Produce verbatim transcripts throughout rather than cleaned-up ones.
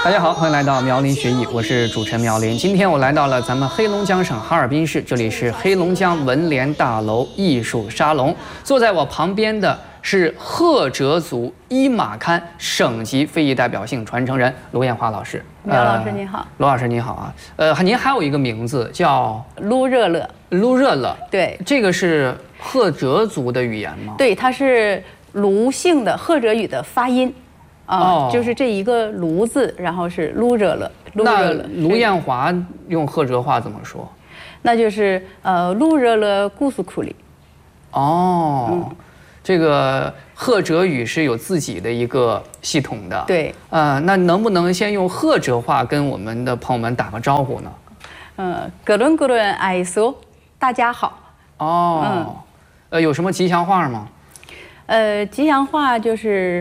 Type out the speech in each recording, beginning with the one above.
大家好，欢迎来到苗林学艺，我是主持人苗林。今天我来到了咱们黑龙江省哈尔滨市，这里是黑龙江文联大楼艺术沙龙。坐在我旁边的是赫哲族伊玛堪省级非遗代表性传承人卢艳华老师。 苗老师你好， 卢老师你好啊。呃，您还有一个名字叫卢热勒。 卢热勒， 对， 这个是赫哲族的语言吗？ 对，它是卢姓的赫哲语的发音。啊、哦，就是这一个卢字，然后是卢热勒。 那卢艳华用赫哲话怎么说？ 那就是呃卢热勒古苏库里。 哦、嗯，这个赫哲语是有自己的一个系统的。 对。 呃，那能不能先用赫哲话跟我们的朋友们打个招呼呢？ 嗯，格伦格伦艾索，大家好。 哦。嗯。呃，有什么吉祥话吗？ 呃，吉祥话就是。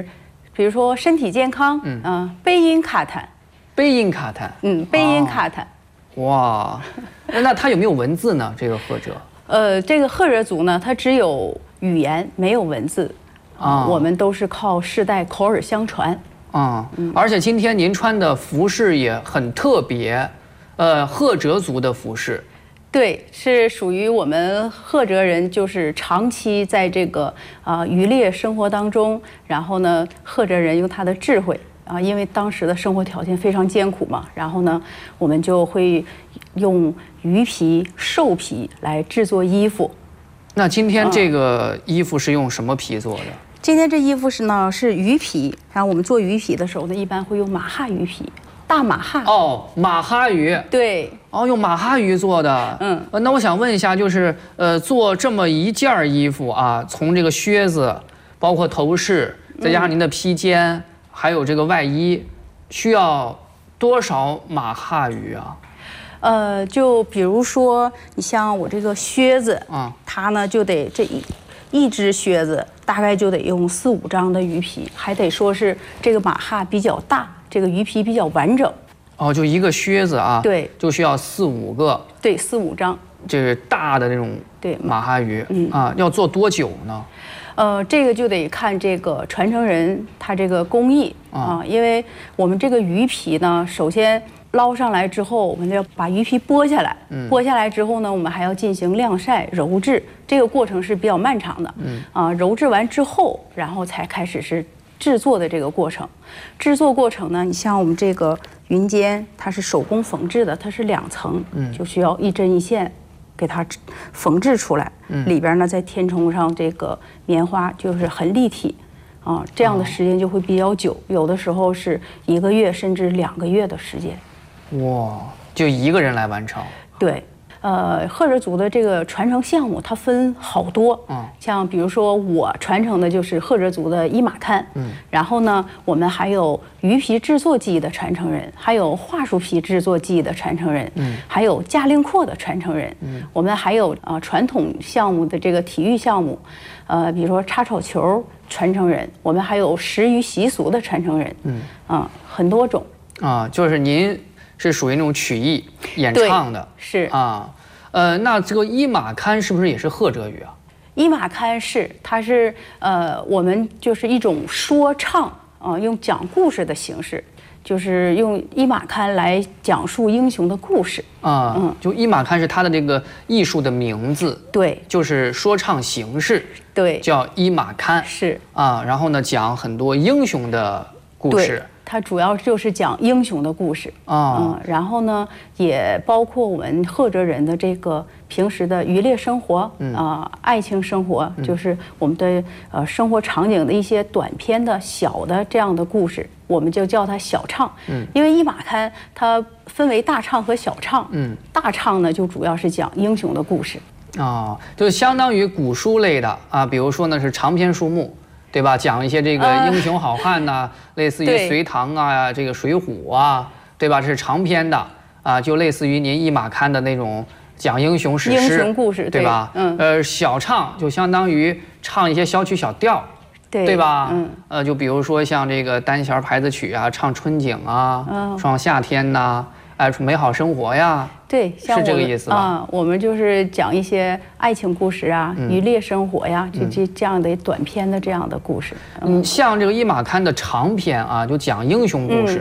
比如说身体健康，嗯啊、呃，贝因卡坦， 贝因卡坦， 嗯，贝因卡坦， 哦、哇，那它有没有文字呢？这个赫哲， 呃，这个赫哲族呢，它只有语言，没有文字，啊、呃，我们都是靠世代口耳相传， 啊、嗯，而且今天您穿的服饰也很特别，呃，赫哲族的服饰。 对，是属于我们赫哲人，就是长期在这个啊、呃、渔猎生活当中，然后呢，赫哲人用他的智慧啊，因为当时的生活条件非常艰苦嘛，然后呢，我们就会用鱼皮、兽皮来制作衣服。 那今天这个衣服是用什么皮做的？嗯、 今天这衣服是呢是鱼皮，然后我们做鱼皮的时候呢，一般会用马哈鱼皮。大马哈哦，马哈鱼对哦，用马哈鱼做的，嗯、呃，那我想问一下，就是呃，做这么一件衣服啊，从这个靴子，包括头饰，再加上您的披肩，嗯、还有这个外衣，需要多少马哈鱼啊？ 呃，就比如说，你像我这个靴子啊，它呢就得这一一只靴子大概就得用四五张的鱼皮，还得说是这个马哈比较大。这个鱼皮比较完整， 哦，就一个靴子啊， 对， 就需要四五个， 对，四五张， 这个大的那种对马哈鱼，嗯啊，要做多久呢？ 呃，这个就得看这个传承人他这个工艺啊，因为我们这个鱼皮呢，首先捞上来之后，我们要把鱼皮剥下来，嗯，剥下来之后呢，我们还要进行晾晒、揉制，这个过程是比较漫长的，嗯啊，揉制完之后，然后才开始是。制作的这个过程，制作过程呢，你像我们这个云肩，它是手工缝制的，它是两层，嗯，就需要一针一线给它缝制出来，嗯，里边呢再填充上这个棉花，就是很立体，啊，这样的时间就会比较久，有的时候是一个月甚至两个月的时间。 哇，就一个人来完成？ 对。呃，赫哲族的这个传承项目，它分好多，嗯，像比如说我传承的就是赫哲族的伊玛堪，嗯，然后呢，我们还有鱼皮制作技艺的传承人，还有桦树皮制作技艺的传承人，嗯，还有架令阔的传承人，嗯，我们还有啊、呃、传统项目的这个体育项目，呃，比如说插草球传承人，我们还有食鱼习俗的传承人，嗯，啊、呃，很多种啊，就是您。是属于那种曲艺演唱的， 是啊， 呃，那这个伊玛堪是不是也是赫哲语啊？ 伊玛堪是，它是呃，我们就是一种说唱啊、呃，用讲故事的形式，就是用伊玛堪来讲述英雄的故事啊。嗯，就伊玛堪是它的这个艺术的名字， 对， 就是说唱形式， 对， 叫伊玛堪是啊。然后呢，讲很多英雄的故事。 它主要就是讲英雄的故事啊、嗯，然后呢，也包括我们赫哲人的这个平时的渔猎生活啊、嗯呃，爱情生活，嗯、就是我们的呃生活场景的一些短篇的小的这样的故事，我们就叫它小唱。嗯，因为伊玛堪它分为大唱和小唱。嗯，大唱呢就主要是讲英雄的故事。 哦，就相当于古书类的啊，比如说呢是长篇书目。对吧？讲一些这个英雄好汉呐、啊，类似于隋唐啊，这个水浒啊，对吧？这是长篇的啊，就类似于您伊玛堪的那种讲英雄史诗、 英雄故事， 对吧？嗯。呃，小唱就相当于唱一些小曲小调， 对对吧？嗯。呃，就比如说像这个单弦牌子曲啊，唱春景啊，嗯，唱夏天呐、哎，美好生活呀。 对，像是这个意思吧？ 啊，我们就是讲一些爱情故事啊、嗯、渔猎生活呀，就这这样的短篇的这样的故事。 嗯，像这个伊玛堪的长篇啊，就讲英雄故事，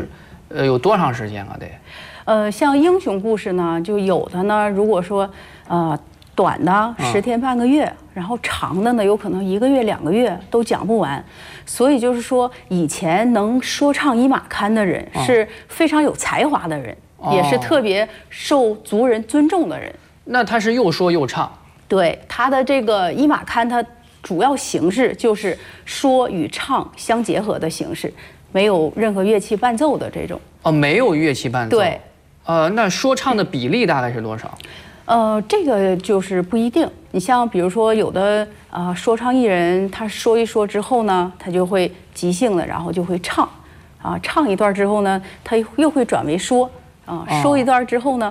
呃，有多长时间啊？得？ 呃，像英雄故事呢，就有的呢，如果说呃短的十天半个月，然后长的呢，有可能一个月两个月都讲不完。所以就是说，以前能说唱一马刊的人是非常有才华的人，也是特别受族人尊重的人。 那他是又说又唱？ 对，他的这个一马刊，它主要形式就是说与唱相结合的形式，没有任何乐器伴奏的这种。 哦，没有乐器伴奏。 对。 呃，那说唱的比例大概是多少？ 呃，这个就是不一定。你像比如说有的啊、呃、说唱艺人，他说一说之后呢，他就会即兴的，然后就会唱，啊，唱一段之后呢，他又会转为说，啊，说一段之后呢，